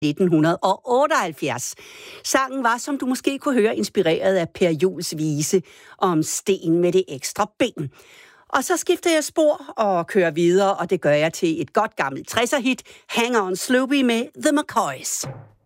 1978. Sangen var, som du måske kunne høre, inspireret af Per Juhls vise om sten med det ekstra ben. Og så skifter jeg spor og kører videre, og det gør jeg til et godt gammelt 60'er hit, Hang On Sloopy med The McCoys.